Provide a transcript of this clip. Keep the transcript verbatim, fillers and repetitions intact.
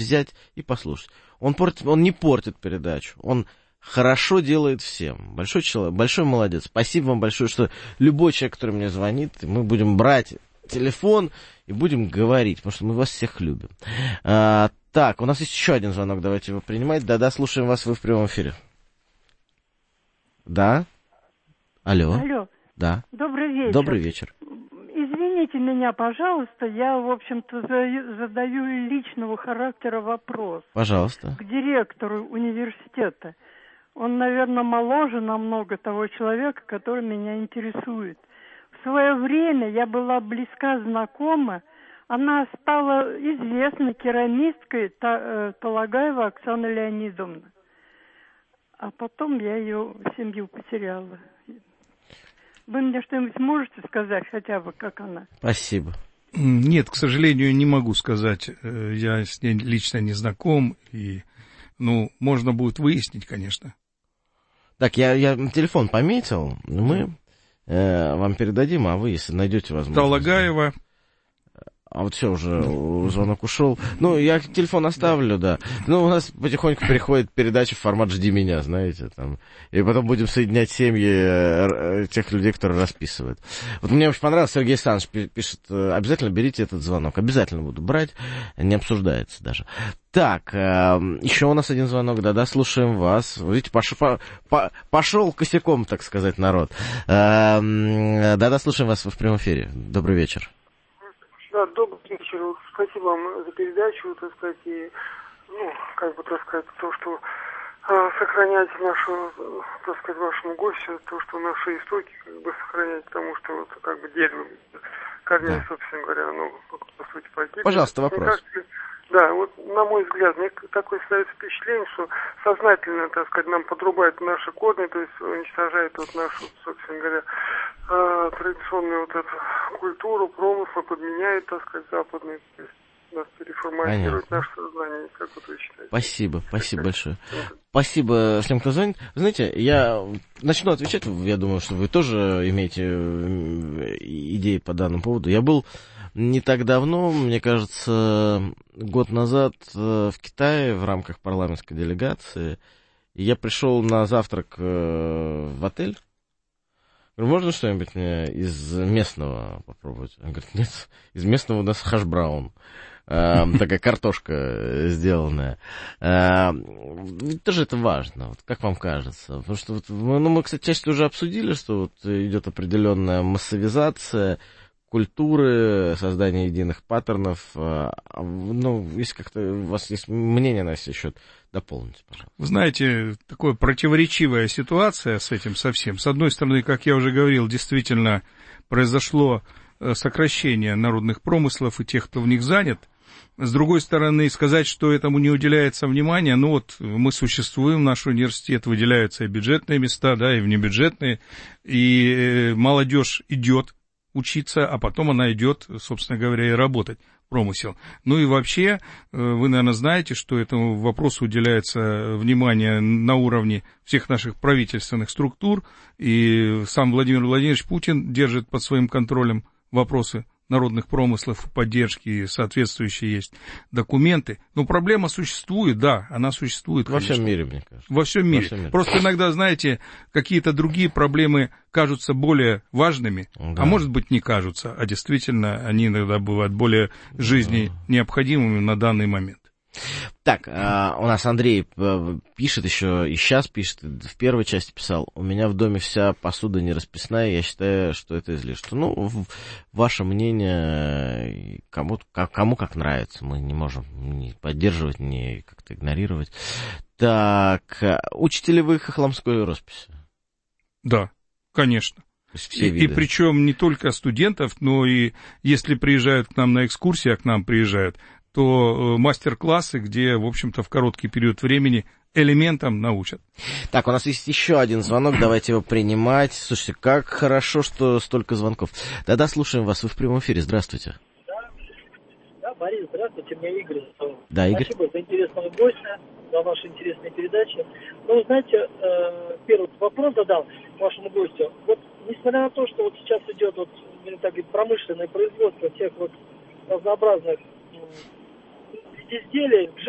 взять и послушать. Он, портит, он не портит передачу, он хорошо делает всем. Большой человек, большой молодец. Спасибо вам большое, что любой человек, который мне звонит, мы будем брать телефон и будем говорить, потому что мы вас всех любим. А, так, у нас есть еще один звонок, давайте его принимать. Да-да, слушаем вас, вы в прямом эфире. Да? Алло. Алло. Да. Добрый вечер. Добрый вечер. Извините меня, пожалуйста, я, в общем-то, задаю личного характера вопрос. Пожалуйста. К директору университета. Он, наверное, моложе намного того человека, который меня интересует. В свое время я была близко знакома. Она стала известной керамисткой Талагаева Оксана Леонидовна. А потом я ее семью потеряла. Вы мне что-нибудь можете сказать, хотя бы, как она? Спасибо. Нет, к сожалению, не могу сказать. Я с ней лично не знаком. И, ну, можно будет выяснить, конечно. Так, я, я телефон пометил. Мы э, вам передадим, а вы, если найдете возможность. Талагаева. А вот все, уже звонок ушел. Ну, я телефон оставлю, да. Ну, у нас потихоньку переходит передача в формат «Жди меня», знаете, там. И потом будем соединять семьи тех людей, которые расписывают. Вот мне очень понравилось, Сергей Александрович пишет, обязательно берите этот звонок. Обязательно буду брать, не обсуждается даже. Так, еще у нас один звонок, да-да, слушаем вас. Видите, пошел, по, пошел косяком, так сказать, народ. Да-да, слушаем вас в прямом эфире. Добрый вечер. Да, добрый вечер. Спасибо вам за передачу, так сказать, и, ну, как бы, так сказать, то, что э, сохранять нашу, так сказать, вашему гостю, то, что наши истоки, как бы, сохранять, потому что, вот, как бы, дерево, корней, да. Собственно говоря, ну, по сути, погибли. Пожалуйста, вопрос. Да, вот, на мой взгляд, мне такое создается впечатление, что сознательно, так сказать, нам подрубают наши корни, то есть уничтожают вот нашу, собственно говоря, э, традиционную вот эту культуру, промысл, подменяют, так сказать, западные, то есть нас переформатируют наше сознание, как вот вы считаете. Спасибо, спасибо большое. Спасибо всем, кто звонит. Знаете, я начну отвечать, я думаю, что вы тоже имеете идеи по данному поводу. Я был не так давно, мне кажется, год назад в Китае в рамках парламентской делегации. Я пришел на завтрак в отель. Говорю, можно что-нибудь мне из местного попробовать? Он говорит, нет, из местного у нас хаш-браун. Такая картошка сделанная. Тоже это важно, вот как вам кажется? Потому что вот, ну, мы, кстати, часть уже обсудили, что вот идет определенная массовизация культуры, создание единых паттернов. Ну, если как-то у вас есть мнение на сей счет, дополните, пожалуйста. Вы знаете, такая противоречивая ситуация с этим совсем. С одной стороны, как я уже говорил, действительно произошло сокращение народных промыслов и тех, кто в них занят. С другой стороны, сказать, что этому не уделяется внимания, ну вот мы существуем, наш университет, выделяются и бюджетные места, да, и внебюджетные, и молодежь идет учиться, а потом она идет, собственно говоря, и работать, промысел. Ну и вообще, вы, наверное, знаете, что этому вопросу уделяется внимание на уровне всех наших правительственных структур, и сам Владимир Владимирович Путин держит под своим контролем вопросы народных промыслов, поддержки, соответствующие есть документы. Но проблема существует, да, она существует. Во конечно. всем мире, мне кажется. Во всем мире. Во всем мире. Просто иногда, знаете, какие-то другие проблемы кажутся более важными, да. А может быть не кажутся, а действительно они иногда бывают более жизни да. необходимыми на данный момент. Так, а, у нас Андрей пишет еще, и сейчас пишет, в первой части писал, у меня в доме вся посуда не расписная, я считаю, что это излишество. Ну, ваше мнение, кому, кому как нравится, мы не можем ни поддерживать, ни как-то игнорировать. Так, учите ли вы хохломскую роспись? Да, конечно. И, и причем не только студентов, но и если приезжают к нам на экскурсии, а к нам приезжают, то мастер-классы, где, в общем-то, в короткий период времени элементам научат. Так, у нас есть еще один звонок, давайте его принимать. Слушайте, как хорошо, что столько звонков. Да-да, слушаем вас, вы в прямом эфире, здравствуйте. Да, да, Борис, здравствуйте, меня Игорь. Да, Игорь. Спасибо за интересного гостя, за ваши интересные передачи. Ну, знаете, первый вопрос задал вашему гостю. Вот, несмотря на то, что вот сейчас идет вот, так сказать, промышленное производство всех вот разнообразных изделий,